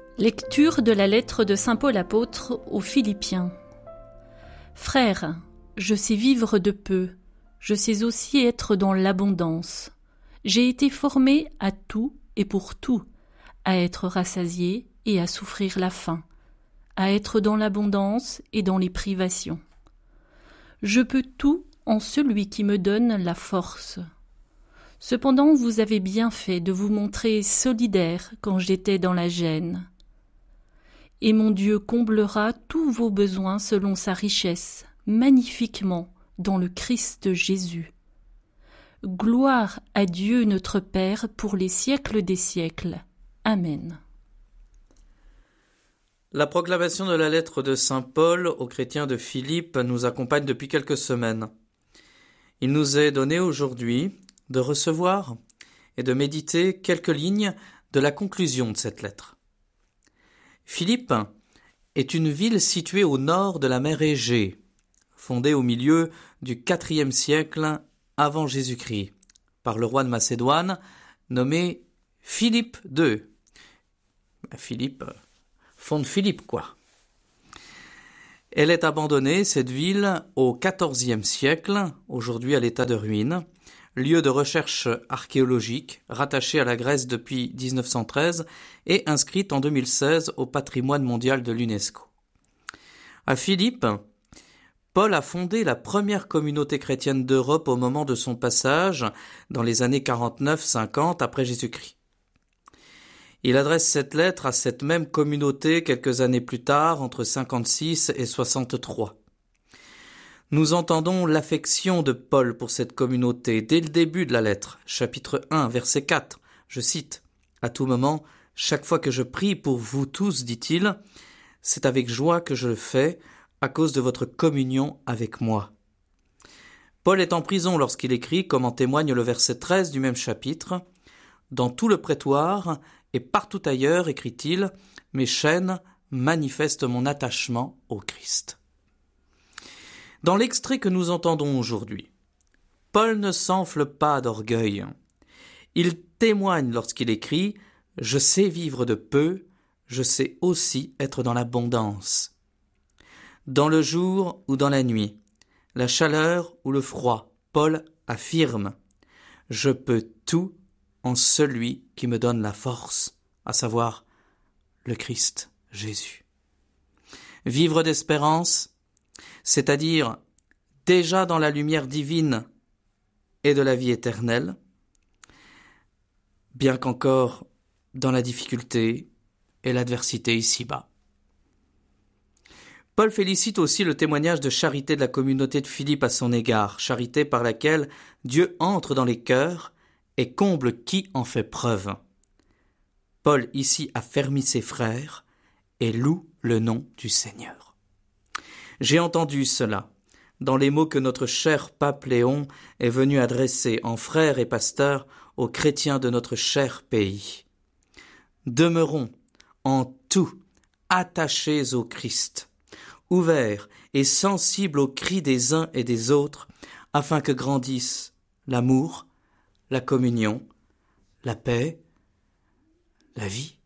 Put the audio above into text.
Lecture de la lettre de saint Paul apôtre aux Philippiens. Frères, je sais vivre de peu, je sais aussi être dans l'abondance. J'ai été formé à tout et pour tout, à être rassasié et à souffrir la faim, à être dans l'abondance et dans les privations. Je peux tout en celui qui me donne la force. Cependant, vous avez bien fait de vous montrer solidaire quand j'étais dans la gêne. Et mon Dieu comblera tous vos besoins selon sa richesse, magnifiquement, dans le Christ Jésus. Gloire à Dieu notre Père pour les siècles des siècles. Amen. La proclamation de la lettre de saint Paul aux chrétiens de Philippe nous accompagne depuis quelques semaines. Il nous est donné aujourd'hui de recevoir et de méditer quelques lignes de la conclusion de cette lettre. Philippe est une ville située au nord de la mer Égée, fondée au milieu du IVe siècle avant Jésus-Christ, par le roi de Macédoine, nommé Philippe II. Philippe fonde Philippe, quoi. Elle est abandonnée, cette ville, au XIVe siècle, aujourd'hui à l'état de ruine, lieu de recherche archéologique, rattaché à la Grèce depuis 1913 et inscrite en 2016 au patrimoine mondial de l'UNESCO. À Philippe, Paul a fondé la première communauté chrétienne d'Europe au moment de son passage, dans les années 49-50 après Jésus-Christ. Il adresse cette lettre à cette même communauté quelques années plus tard, entre 56 et 63. Nous entendons l'affection de Paul pour cette communauté dès le début de la lettre, chapitre 1, verset 4. Je cite, « À tout moment, chaque fois que je prie pour vous tous, dit-il, c'est avec joie que je le fais, à cause de votre communion avec moi. » Paul est en prison lorsqu'il écrit, comme en témoigne le verset 13 du même chapitre, « Dans tout le prétoire et partout ailleurs, écrit-il, mes chaînes manifestent mon attachement au Christ. » Dans l'extrait que nous entendons aujourd'hui, Paul ne s'enfle pas d'orgueil. Il témoigne lorsqu'il écrit « Je sais vivre de peu, je sais aussi être dans l'abondance. » Dans le jour ou dans la nuit, la chaleur ou le froid, Paul affirme « Je peux tout en celui qui me donne la force, à savoir le Christ Jésus. » Vivre d'espérance, c'est-à-dire déjà dans la lumière divine et de la vie éternelle, bien qu'encore dans la difficulté et l'adversité ici-bas. Paul félicite aussi le témoignage de charité de la communauté de Philippe à son égard, charité par laquelle Dieu entre dans les cœurs et comble qui en fait preuve. Paul ici affermit ses frères et loue le nom du Seigneur. J'ai entendu cela dans les mots que notre cher pape Léon est venu adresser en frères et pasteurs aux chrétiens de notre cher pays. Demeurons en tout attachés au Christ, ouverts et sensibles aux cris des uns et des autres, afin que grandissent l'amour, la communion, la paix, la vie.